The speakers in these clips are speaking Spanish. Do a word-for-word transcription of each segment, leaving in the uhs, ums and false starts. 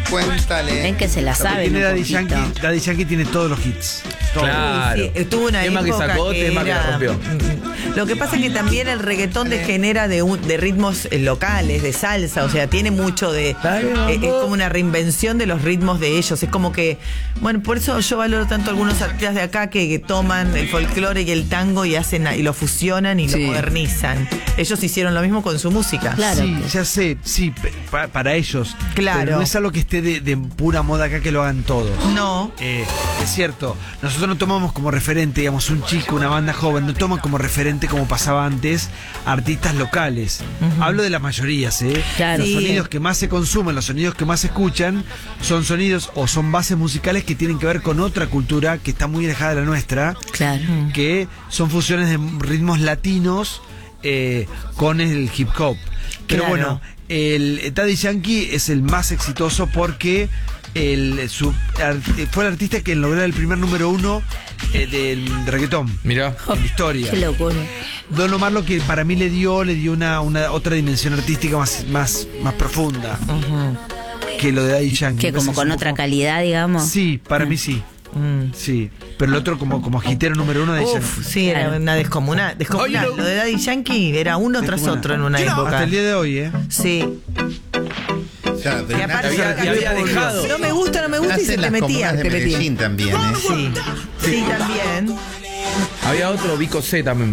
Cuéntale. Ven que se la sabe. Tiene Daddy Yankee, Daddy Yankee tiene todos los hits. Todos. Claro. Sí, estuvo una tema que época sacó, que tema que era- rompió. Lo que pasa es que también el reggaetón degenera de, un- de ritmos eh, locales, de salsa, o sea, tiene mucho de... eh, es como una reinvención de los ritmos de ellos. Es como que, bueno, por eso yo valoro tanto a algunos artistas de acá que, que toman el folclore y el tango y hacen y lo fusionan y Sí. lo modernizan. Ellos hicieron lo mismo con su música. Claro. Sí, ya sé, sí, pe- pa- para ellos. Claro. Pero no es algo que esté de, de pura moda acá que lo hagan todos. No. Eh, es cierto, nosotros no tomamos como referente, digamos, un chico, una banda joven, no toman como referente, como pasaba antes, artistas locales. Hablo de las mayorías, ¿eh? Claro. Los Sí. sonidos que más se consumen, los sonidos que más se escuchan, son sonidos o son bases musicales que tienen que ver con otra cultura que está muy alejada de la nuestra, Claro. que son fusiones de ritmos latinos eh, con el hip hop. Pero Claro. bueno, el Daddy Yankee es el más exitoso porque el, su, ar- fue el artista que logró el primer número uno eh, del reggaetón Mirá. en la historia. Qué locura. Don Omar lo que para mí le dio, le dio una, una otra dimensión artística más, más, más profunda que lo de Daddy Yankee. Que como Entonces, con un otra poco- calidad, digamos. Sí, para mí sí. Mm. Sí. Pero el otro como, como hitero número uno de Uf, Yankee. sí, era Claro. una descomunal. descomunal. Oye, no. Lo de Daddy Yankee era uno tras Descomunal. otro en una Hasta época. el día de hoy, ¿eh? Sí. Ya, de Y aparte Nace- había- había dejado. No me gusta, no me gusta y Nace se en te las metía, comunas de te metía. Medellín también, ¿eh? Sí, sí, también. Había otro, Vico C también.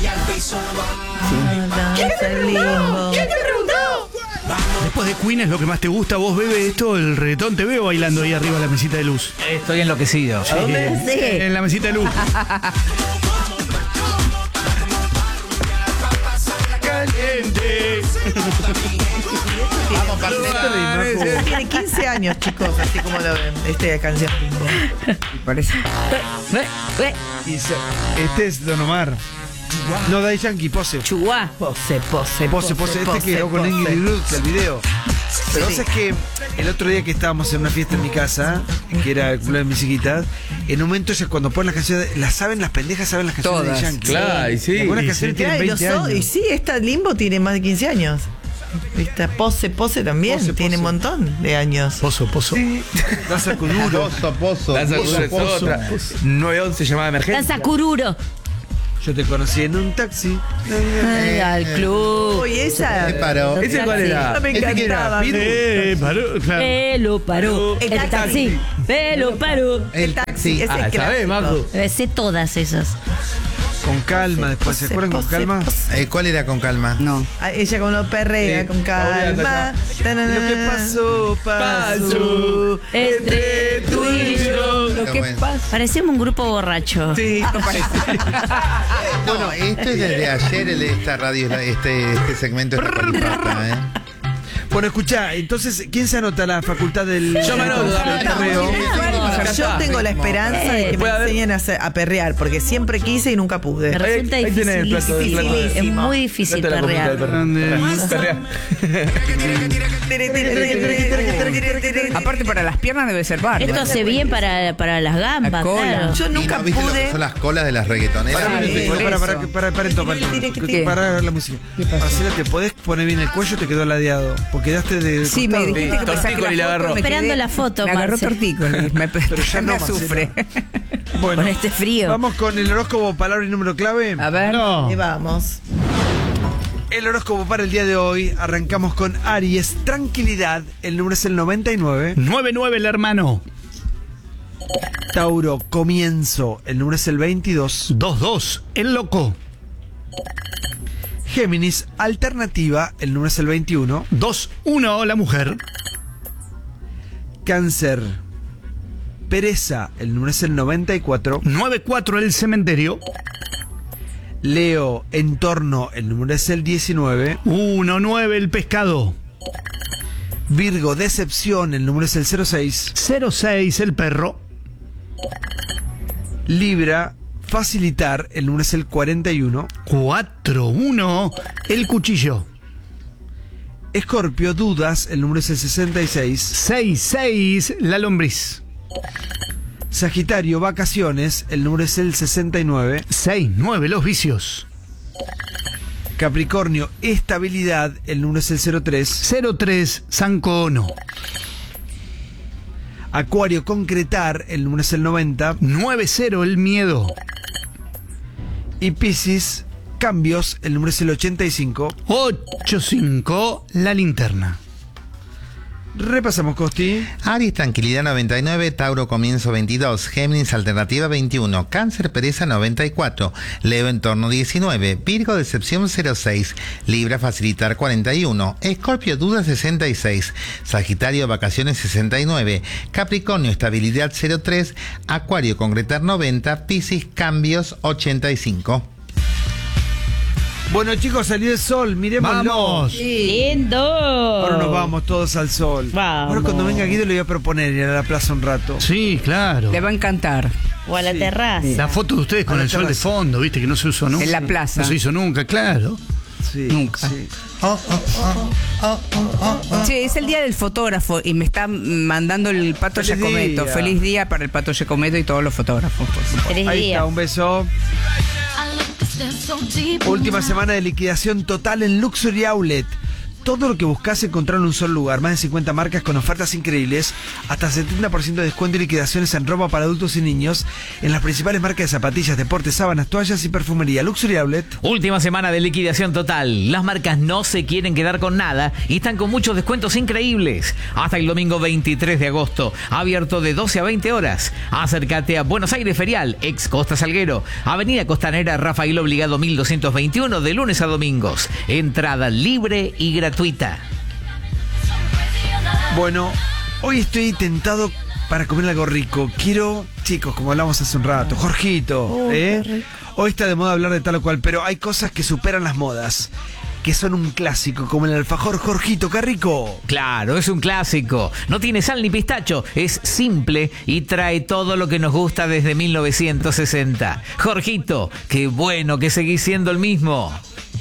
Después de Queen es lo que más te gusta. ¿Vos, Bebe, esto, el reggaetón? Te veo bailando ahí arriba de la mesita de luz. Estoy enloquecido. Sí. En la mesita de luz. Caliente. Vamos, Pablito. Tiene quince años, chicos, así como lo ven. Esta canción. Parece. Y se- este es Don Omar. No, Daddy Yankee, pose. Chuguá. Pose, pose, Pose, pose. Este que quedó con pose. Ingrid Lutz, el video. Pero Sí. vos sabés que el otro día que estábamos en una fiesta en mi casa, que era el cumpleaños de mis chiquitas, en un momento ellas cuando ponen las canciones, las saben, las pendejas saben las canciones Todas. de Yankee. Claro, y sí. Algunas Sí, canciones sí. tienen Claro, y, veinte los so- y años. sí, esta Limbo tiene más de quince años. Esta Pose, Pose también Pose, tiene un Pose. montón de años. Pozo, pozo. Danza Kuduro. Pozo, pozo. Danza pozo, Kuduro es pozo. otra. nueve once llamada emergencia. Danza Cururo. Yo te conocí en un taxi. Ay, al club. Uy, esa. Se paró. ¿Ese cuál era? Me ¿Ese qué era? encantaba. Pitbull. Eh, paró, claro. Pelo paró. El El taxi. taxi. Pelo paró. El taxi. Ese Ah, es ¿sabés, clásico. Macu? Eh, Sé todas esas. Con calma, después. ¿Se Pose, acuerdan con pose, calma? pose. Eh, ¿Cuál era con calma? No. Ah, ella con lo perrea, Sí. con calma. Lo que pasó, pasó. Entre tú y yo. Lo Qué que bueno. pasa. Parecemos un grupo borracho. Sí, no parece. No, esto es desde ayer, el de esta radio, este, este segmento es la colipata, ¿eh? Bueno, escuchá, entonces, ¿quién se anota a la facultad del... Yo me anoto, dame el correo. Yo tengo la esperanza de que me Puede haber- enseñen a, hacer- a perrear, porque siempre quise y nunca pude. Me resulta Ahí tenés el plato, el plato. difícil. Es muy difícil Plato de la comida del perrear. perro. Perrea. Aparte, para las piernas debe ser bárbaro. Esto hace bien para, para las gambas, La cola. claro. Yo ¿Y nunca no viste lo que pude. son las colas de las reggaetoneras? Para, Sí, por para, para, eso. para, para, esto, para, ¿Qué? para la música. Marcela, ¿te podés poner bien el cuello? Te quedó ladeado. Porque quedaste de. Sí, me costado. dijiste que me saque Tortícoli le la foto, agarró. me Esperando quedé- la foto, Me agarró Marce. tortícolis. Me, Pero ya me no, Marcela. azufre. Bueno, Con este frío. vamos con el horóscopo, palabra y número clave. A ver. Ahí vamos. El horóscopo para el día de hoy. Arrancamos con Aries. Tranquilidad. El número es el noventa y nueve. nueve nueve el hermano. Tauro. Comienzo. El número es el veintidós. dos dos el loco. Géminis. Alternativa. El número es el veintiuno. dos uno la mujer. Cáncer. Pereza. El número es el noventa y cuatro. nueve cuatro el cementerio. Leo. Entorno. El número es el diecinueve. uno nueve el pescado. Virgo. Decepción. El número es el cero seis. cero seis el perro. Libra. Facilitar. El número es el cuarenta y uno. cuatro uno el cuchillo. Escorpio. Dudas. El número es el sesenta y seis. seis seis la lombriz. Sagitario. Vacaciones. El número es el sesenta y nueve. seis nueve los vicios. Capricornio. Estabilidad. El número es el cero tres. cero tres Sancono. Acuario, concretar, el número es el noventa. nueve cero el miedo. Y Piscis, cambios, el número es el ochenta y cinco. ocho cinco la linterna. Repasamos, Costi. Aries, tranquilidad noventa y nueve, Tauro, comienzo veintidós, Géminis, alternativa veintiuno, Cáncer, pereza noventa y cuatro, Leo, entorno diecinueve, Virgo, decepción cero seis, Libra, facilitar cuarenta y uno, Escorpio, duda sesenta y seis, Sagitario, vacaciones sesenta y nueve, Capricornio, estabilidad cero tres, Acuario, concretar noventa, Piscis, cambios ochenta y cinco. Bueno, chicos, salió el sol, miremoslo. ¡Vamos! Lindo. Ahora nos vamos todos al sol. Vamos. Ahora cuando venga Guido le voy a proponer ir a la plaza un rato. Sí, claro. Le va a encantar. O a la Sí. terraza. La foto de ustedes con A la el sol de terraza. fondo, viste, que no se usó nunca. En la plaza. No se hizo nunca, claro. Sí, Nunca. sí. Che, es el día del fotógrafo y me está mandando el Pato Feliz Giacometto. día. Feliz día para el Pato Giacometto y todos los fotógrafos. por supuesto. Tres Ahí días. está, un beso. Última semana de liquidación total en Luxury Outlet. Todo lo que buscas encontrar en un solo lugar. Más de cincuenta marcas con ofertas increíbles. Hasta setenta por ciento de descuento y liquidaciones en ropa para adultos y niños. En las principales marcas de zapatillas, deportes, sábanas, toallas y perfumería. Luxury Outlet. Última semana de liquidación total. Las marcas no se quieren quedar con nada y están con muchos descuentos increíbles. Hasta el domingo veintitrés de agosto. Abierto de doce a veinte horas. Acércate a Buenos Aires Ferial, ex Costa Salguero. Avenida Costanera Rafael Obligado mil doscientos veintiuno, de lunes a domingos. Entrada libre y gratuita. Bueno, hoy estoy tentado para comer algo rico. Quiero, chicos, como hablamos hace un rato, Jorgito, ¿eh? Hoy está de moda hablar de tal o cual, pero hay cosas que superan las modas, que son un clásico, como el alfajor Jorgito, qué rico. Claro, es un clásico. No tiene sal ni pistacho. Es simple y trae todo lo que nos gusta desde mil novecientos sesenta. Jorgito, qué bueno que seguís siendo el mismo.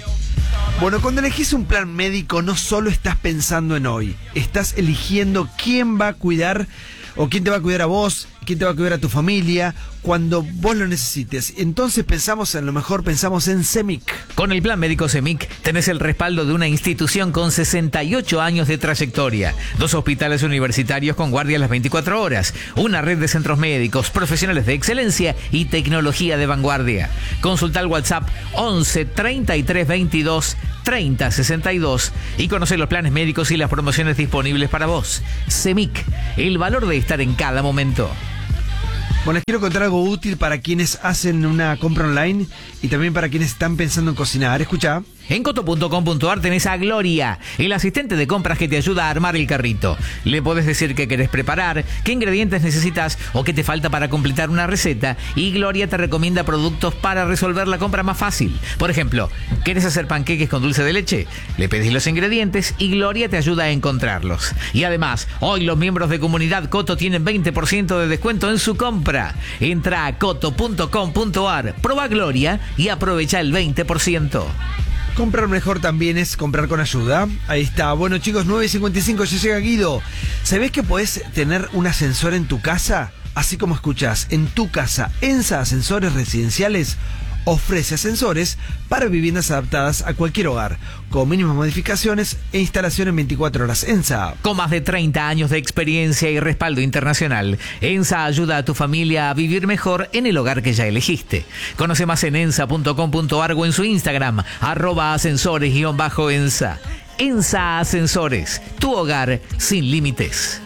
Bueno, cuando elegís un plan médico no solo estás pensando en hoy, estás eligiendo quién va a cuidar o quién te va a cuidar a vos, quién te va a cuidar a tu familia cuando vos lo necesites. Entonces pensamos en lo mejor, pensamos en CEMIC. Con el plan médico CEMIC tenés el respaldo de una institución con sesenta y ocho años de trayectoria, dos hospitales universitarios con guardia las veinticuatro horas, una red de centros médicos, profesionales de excelencia y tecnología de vanguardia. Consulta el WhatsApp once treinta y tres veintidós treinta sesenta y dos y conoce los planes médicos y las promociones disponibles para vos. CEMIC, el valor de estar en cada momento. Bueno, les quiero contar algo útil para quienes hacen una compra online y también para quienes están pensando en cocinar. Escucha. En coto punto com punto ar tenés a Gloria, el asistente de compras que te ayuda a armar el carrito. Le podés decir qué querés preparar, qué ingredientes necesitas o qué te falta para completar una receta, y Gloria te recomienda productos para resolver la compra más fácil. Por ejemplo, ¿querés hacer panqueques con dulce de leche? Le pedís los ingredientes y Gloria te ayuda a encontrarlos. Y además, hoy los miembros de Comunidad Coto tienen veinte por ciento de descuento en su compra. Entra a coto punto com punto ar, proba Gloria y aprovecha el veinte por ciento. Comprar mejor también es comprar con ayuda. Ahí está. Bueno, chicos, nueve y cincuenta y cinco, ya llega Guido. ¿Sabés que podés tener un ascensor en tu casa? Así como escuchás, en tu casa, ENSA Ascensores Residenciales ofrece ascensores para viviendas adaptadas a cualquier hogar, con mínimas modificaciones e instalación en veinticuatro horas. ENSA. Con más de treinta años de experiencia y respaldo internacional, ENSA ayuda a tu familia a vivir mejor en el hogar que ya elegiste. Conoce más en ensa punto com punto ar o en su Instagram, arroba ascensores-ensa. ENSA Ascensores, tu hogar sin límites.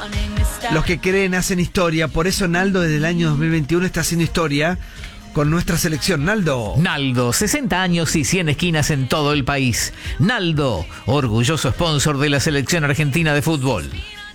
Los que creen hacen historia, por eso Naldo desde el año dos mil veintiuno está haciendo historia con nuestra selección. Naldo. Naldo, sesenta años y cien esquinas en todo el país. Naldo, orgulloso sponsor de la selección argentina de fútbol.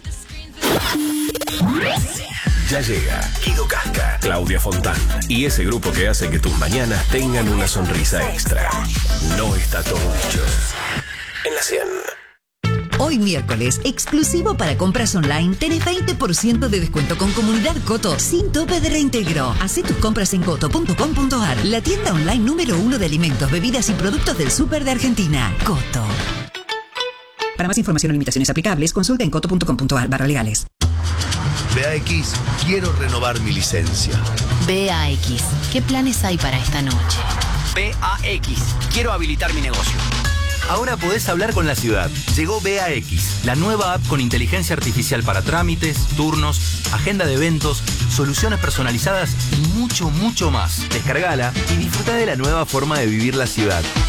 Ya llega Guido Casca, Claudia Fontán y ese grupo que hace que tus mañanas tengan una sonrisa extra. No está todo dicho. En la cien. Hoy miércoles, exclusivo para compras online, tenés veinte por ciento de descuento con Comunidad Coto, sin tope de reintegro. Hacé tus compras en coto punto com punto ar, la tienda online número uno de alimentos, bebidas y productos del súper de Argentina. Coto. Para más información o limitaciones aplicables, consulta en coto punto com punto ar barra legales. B A X, quiero renovar mi licencia. B A X, ¿qué planes hay para esta noche? B A X, quiero habilitar mi negocio. Ahora podés hablar con la ciudad. Llegó B A X, la nueva app con inteligencia artificial para trámites, turnos, agenda de eventos, soluciones personalizadas y mucho, mucho más. Descargala y disfruta de la nueva forma de vivir la ciudad.